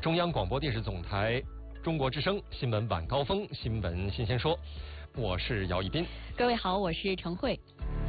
中央广播电视总台中国之声新闻晚高峰新闻新鲜说，我是姚一斌。 各位好，我是程慧。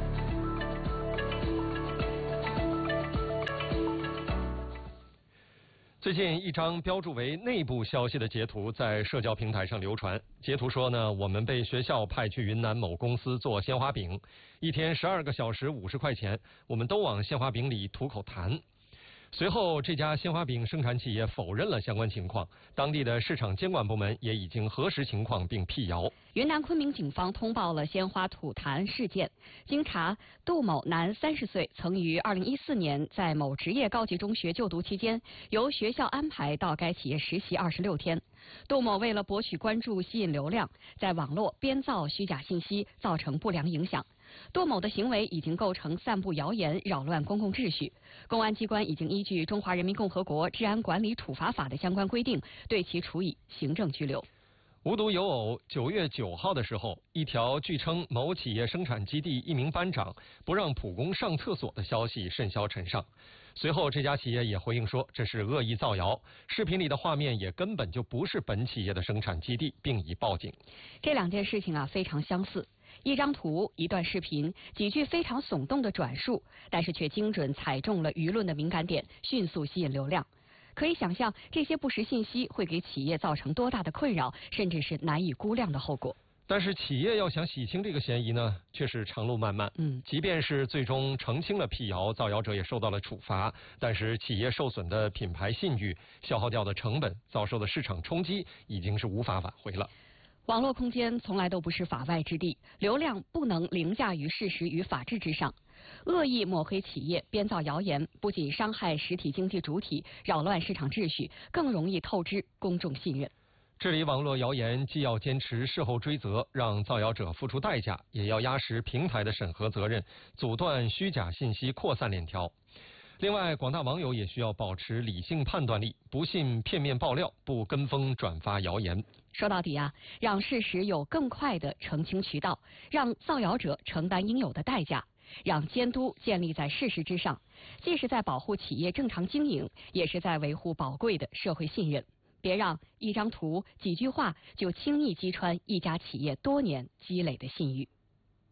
最近一张标注为内部消息的截图在社交平台上流传。截图说呢，我们被学校派去云南某公司做鲜花饼，一天12个小时50块钱，我们都往鲜花饼里吐口痰。随后，这家鲜花饼生产企业否认了相关情况，当地的市场监管部门也已经核实情况并辟谣。 云南昆明警方通报了鲜花吐痰事件。经查，杜某男30岁，曾于2014年在某职业高级中学就读期间，由学校安排到该企业实习26天。杜某为了博取关注、吸引流量，在网络编造虚假信息，造成不良影响。杜某的行为已经构成散布谣言、扰乱公共秩序。公安机关已经依据《中华人民共和国治安管理处罚法》的相关规定，对其处以行政拘留。 无独有偶，9月9号的时候，一条据称某企业生产基地一名班长不让普工上厕所的消息甚嚣尘上。随后，这家企业也回应说这是恶意造谣，视频里的画面也根本就不是本企业的生产基地，并已报警。 这两件事情非常相似。一张图、一段视频、几句非常耸动的转述，但是却精准踩中了舆论的敏感点，迅速吸引流量。可以想象，这些不实信息会给企业造成多大的困扰，甚至是难以估量的后果。 但是企业要想洗清这个嫌疑呢，却是长路漫漫。即便是最终澄清了辟谣，造谣者也受到了处罚，但是企业受损的品牌信誉、消耗掉的成本、遭受的市场冲击，已经是无法挽回了。 网络空间从来都不是法外之地，流量不能凌驾于事实与法治之上。恶意抹黑企业、编造谣言，不仅伤害实体经济主体，扰乱市场秩序，更容易透支公众信任。 治理网络谣言既要坚持事后追责，让造谣者付出代价，也要压实平台的审核责任，阻断虚假信息扩散链条。另外，广大网友也需要保持理性判断力，不信片面爆料，不跟风转发谣言。 说到底让事实有更快的澄清渠道，让造谣者承担应有的代价，让监督建立在事实之上，既是在保护企业正常经营，也是在维护宝贵的社会信任。别让一张图、几句话就轻易击穿一家企业多年积累的信誉。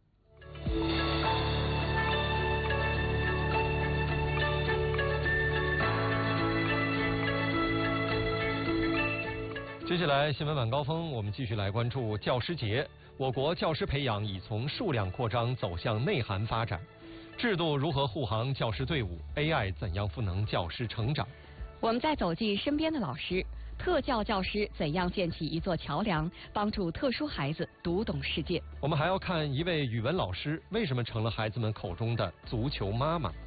接下来新闻晚高峰，我们继续来关注教师节。我国教师培养已从数量扩张走向内涵发展，制度如何护航教师队伍 ？AI 怎样赋能教师成长？ 我们在走进身边的老师，特教教师怎样建起一座桥梁，帮助特殊孩子读懂世界？ 我们还要看一位语文老师为什么成了孩子们口中的足球妈妈。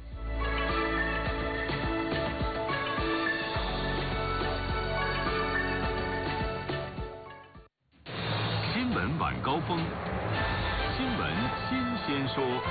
新闻晚高峰，新闻新鲜说。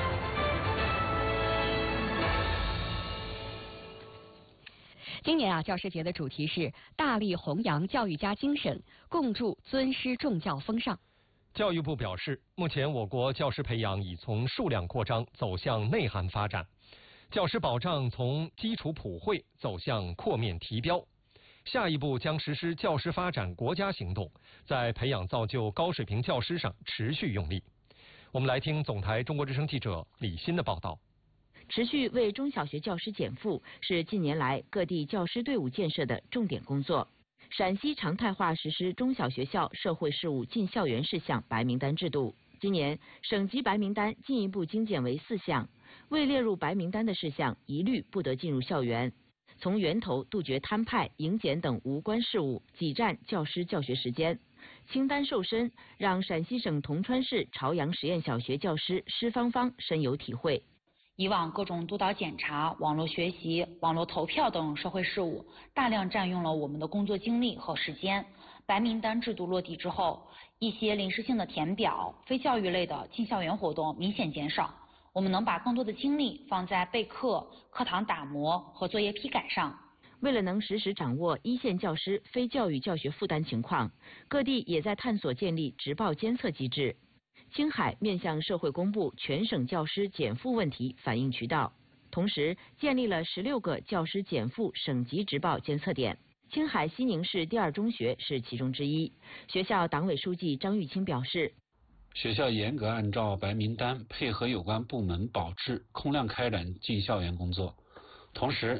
今年教师节的主题是大力弘扬教育家精神，共筑尊师重教风尚。 教育部表示，目前我国教师培养已从数量扩张走向内涵发展，教师保障从基础普惠走向扩面提标。下一步将实施教师发展国家行动，在培养造就高水平教师上持续用力。我们来听总台中国之声记者李欣的报道。 持续为中小学教师减负是近年来各地教师队伍建设的重点工作。陕西常态化实施中小学校社会事务进校园事项白名单制度，今年省级白名单进一步精简为4项，未列入白名单的事项一律不得进入校园。从源头杜绝摊派、迎检等无关事务，挤占教师教学时间。清单瘦身，让陕西省铜川市朝阳实验小学教师施芳芳深有体会。 以往各种督导检查、网络学习、网络投票等社会事务，大量占用了我们的工作精力和时间。白名单制度落地之后，一些临时性的填表、非教育类的进校园活动明显减少。我们能把更多的精力放在备课、课堂打磨和作业批改上。 为了能实时掌握一线教师非教育教学负担情况，各地也在探索建立职报监测机制。青海面向社会公布全省教师减负问题反映渠道，同时建立了16个教师减负省级职报监测点。 青海西宁市第二中学是其中之一。学校党委书记张玉清表示， 学校严格按照白名单，配合有关部门保质，控量开展进校园工作，同时